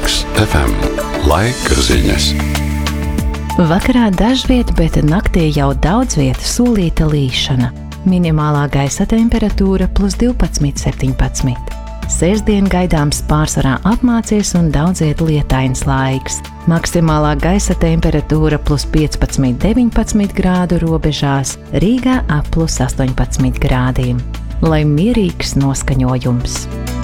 Rīks FM. Laika ziņas. Vakarā dažviet, bet naktī jau daudz vietu solīta līšana. Minimālā gaisa temperatūra +12–17. Sestdien gaidāms pārsvarā apmācies un daudziet lietains laiks. Maksimālā gaisa temperatūra +15–19 grādu robežās, Rīgā ap +18 grādiem. Lai mierīgs noskaņojums.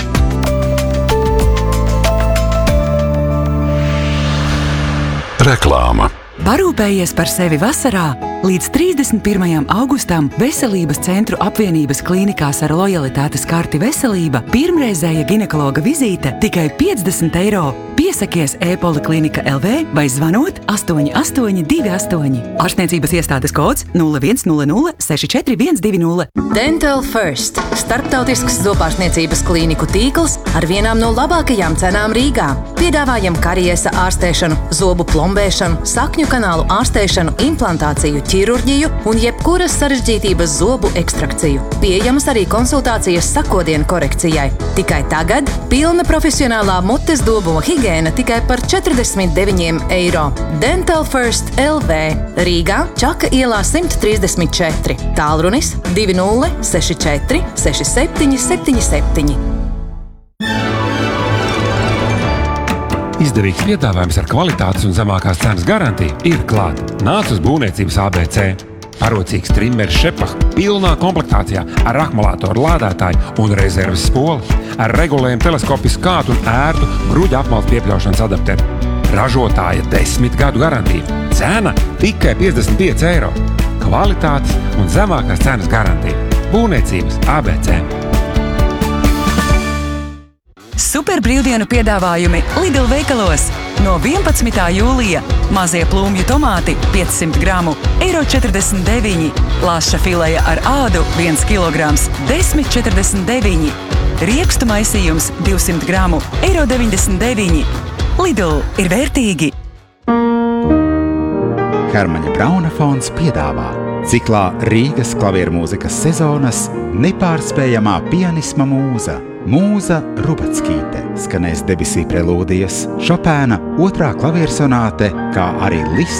Reklāma. Parūpējies par sevi vasarā? Līdz 31. augustam Veselības centru apvienības klīnikās ar lojalitātes karti Veselība pirmreizēja ginekologa vizīte tikai 50 €. Piesakies e-poliklinika LV vai zvanot 8828. Ārstniecības iestādes kods 0100 64120. Dental First – starptautisks zobārstniecības klīniku tīkls ar vienām no labākajām cenām Rīgā. Piedāvājam kariesa ārstēšanu, zobu plombēšanu, sakņu kanālu ārstēšanu, implantāciju, ķirurģiju un jebkuras sarežģītības zobu ekstrakciju. Pieejamas arī konsultācijas sakodienu korekcijai. Tikai tagad pilna profesionālā mutes dobuma higiēna tikai par 49 €. Dental First LV Rīgā, Čaka ielā 134, tālrunis 2064 6777. Izdevīgs piedāvājums ar kvalitātes un zemākās cenas garantiju ir klāt. Nāc uz būvniecības ABC. Parocīgs trimmers Šepach pilnā komplektācijā ar akumulātoru lādētāju un rezerves spoli, ar regulējumu teleskopisku kātu un ērtu bruģa apmales piepļaušanas adapteru. Ražotāja 10 gadu garantija. Cena tikai 55 €. Kvalitātes un zemākās cenas garantija. Būvniecības ABC. Super brīvdienu piedāvājumi Lidl veikalos. No 11. jūlija mazie plūmju tomāti 500 gramu €1,49. Laša fileja ar ādu 1 kilograms €10,49. Riekstu maisījums 200 gramu €99. Lidl ir vērtīgi. Hermaņa Brauna fonds piedāvā ciklā Rīgas klavieru mūzikas sezonas nepārspējamā pianisma mūza. Mūza Rubackīte skanēs debesī prelūdijas, Šopēna 2. klaviersonāte, kā arī Liszt